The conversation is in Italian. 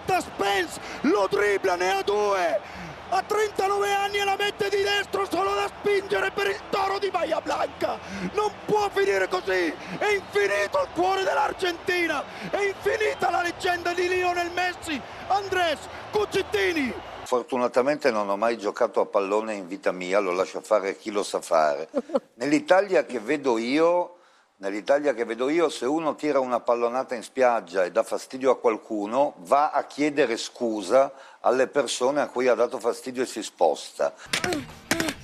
Lotta Spence, lo dribbla, ne ha due. A 39 anni e la mette di destro solo da spingere per il Toro di Bahia Blanca. Non può finire così. È infinito il cuore dell'Argentina. È infinita la leggenda di Lionel Messi. Andrés Cucittini. Fortunatamente non ho mai giocato a pallone in vita mia, lo lascio fare chi lo sa fare. Nell'Italia che vedo io, se uno tira una pallonata in spiaggia e dà fastidio a qualcuno, va a chiedere scusa alle persone a cui ha dato fastidio e si sposta.